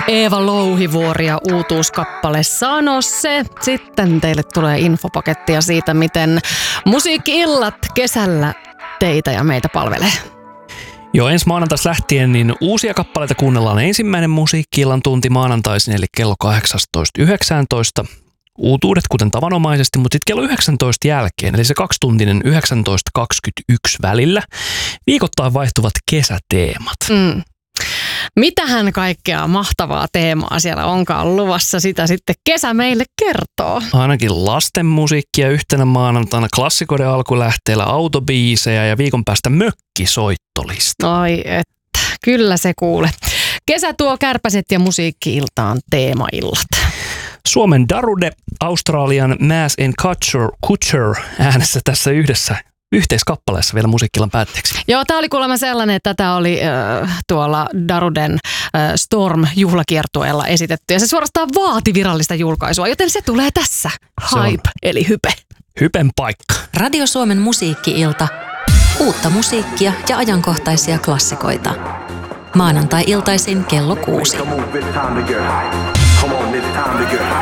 Eeva Louhivuori ja uutuuskappale Sano se. Sitten teille tulee infopakettia siitä, miten musiikki-illat kesällä teitä ja meitä palvelee. Jo ensi maanantaista lähtien niin uusia kappaleita kuunnellaan ensimmäinen musiikki-illan tunti maanantaisin, eli kello 18.19. Uutuudet kuten tavanomaisesti, mutta sitten kello 19 jälkeen, eli se 2-tuntinen 19.21 välillä. Viikoittain vaihtuvat kesäteemat. Mitähän kaikkea mahtavaa teemaa siellä onkaan luvassa, sitä sitten kesä meille kertoo. Ainakin lasten musiikkia yhtenä maanantaina, klassikoiden alkulähteellä autobiisejä ja viikon päästä mökkisoittolista. Ai että, kyllä se kuule. Kesä tuo kärpäset ja musiikki-iltaan teemaillat. Suomen Darude, Australian Mass and Culture äänessä tässä yhteiskappaleessa vielä musiikkilan päätteeksi. Joo, tämä oli kuulemma sellainen, että tätä oli tuolla Daruden Storm-juhlakiertueella esitetty. Ja se suorastaan vaati virallista julkaisua, joten se tulee tässä. Hype, eli hype. Hypen paikka. Radio Suomen musiikki-ilta. Uutta musiikkia ja ajankohtaisia klassikoita. Maanantai-iltaisin kello 6.